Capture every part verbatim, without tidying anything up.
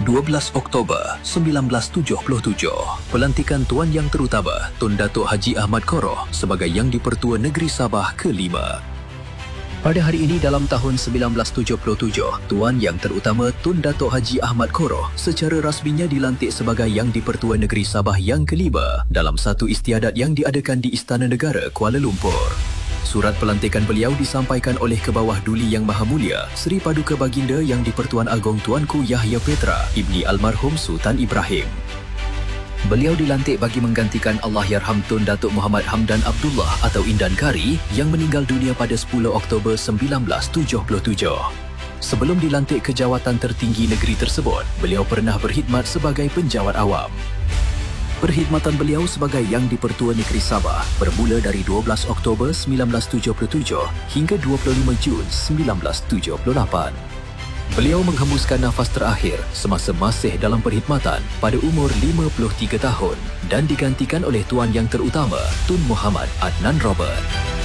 dua belas Oktober sembilan belas tujuh puluh tujuh, pelantikan Tuan Yang Terutama Tun Datuk Haji Ahmad Koroh sebagai Yang di-Pertua Negeri Sabah kelima. Pada hari ini dalam tahun sembilan belas tujuh puluh tujuh, Tuan Yang Terutama Tun Datuk Haji Ahmad Koroh secara rasminya dilantik sebagai Yang di-Pertua Negeri Sabah yang kelima dalam satu istiadat yang diadakan di Istana Negara Kuala Lumpur. Surat pelantikan beliau disampaikan oleh Kebawah Duli Yang Maha Mulia Seri Paduka Baginda Yang di-Pertuan Agong Tuanku Yahya Petra, Ibni Almarhum Sultan Ibrahim. Beliau dilantik bagi menggantikan Allahyarham Tun Datuk Muhammad Hamdan Abdullah atau Indan Kari yang meninggal dunia pada sepuluh Oktober sembilan belas tujuh puluh tujuh. Sebelum dilantik ke jawatan tertinggi negeri tersebut, beliau pernah berkhidmat sebagai penjawat awam. Perkhidmatan beliau sebagai Yang di-Pertua Negeri Sabah bermula dari dua belas Oktober sembilan belas tujuh puluh tujuh hingga dua puluh lima Jun sembilan belas tujuh puluh lapan. Beliau menghembuskan nafas terakhir semasa masih dalam perkhidmatan pada umur lima puluh tiga tahun dan digantikan oleh Tuan Yang Terutama Tun Muhammad Adnan Robert.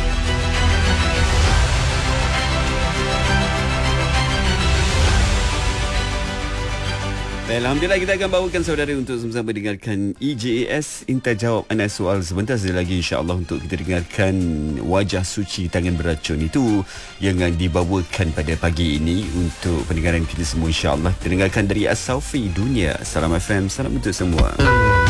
Alhamdulillah, kita akan bawakan saudara untuk sama-sama dengarkan E J A S Inta Jawab Anda Soal sebentar saja lagi, insya-Allah, untuk kita dengarkan Wajah Suci Tangan Beracun itu yang dibawakan pada pagi ini untuk pendengaran kita semua, insya-Allah. Kita dengarkan dari As-Saufi Dunia. Salam F M, salam untuk semua.